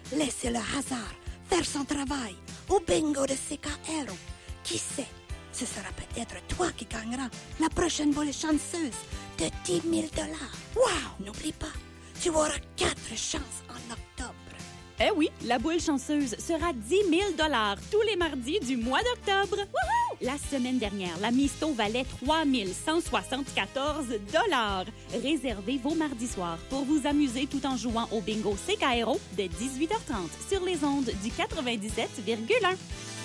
Laissez le hasard faire son travail au bingo de CKRO. Qui sait, ce sera peut-être toi qui gagneras la prochaine boule chanceuse de 10 000 $. Wow! N'oublie pas, tu auras 4 chances en octobre. Eh oui, la boule chanceuse sera 10 000 $ tous les mardis du mois d'octobre. Wouhou! La semaine dernière, la Misto valait 3 174 $. Réservez vos mardis soirs pour vous amuser tout en jouant au bingo CKRO de 18h30 sur les ondes du 97,1.